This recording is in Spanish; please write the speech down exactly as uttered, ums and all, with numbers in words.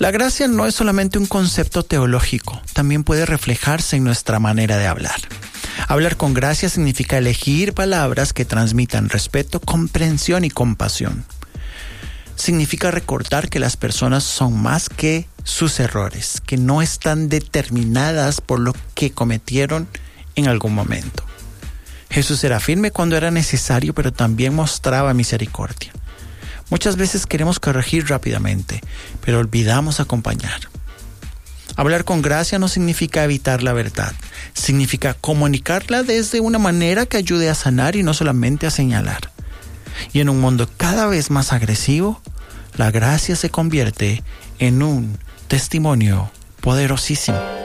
La gracia no es solamente un concepto teológico, también puede reflejarse en nuestra manera de hablar. Hablar con gracia significa elegir palabras que transmitan respeto, comprensión y compasión. Significa recordar que las personas son más que sus errores, que no están determinadas por lo que cometieron en algún momento. Jesús era firme cuando era necesario, pero también mostraba misericordia. Muchas veces queremos corregir rápidamente, pero olvidamos acompañar. Hablar con gracia no significa evitar la verdad, significa comunicarla desde una manera que ayude a sanar y no solamente a señalar. Y en un mundo cada vez más agresivo, la gracia se convierte en un testimonio poderosísimo.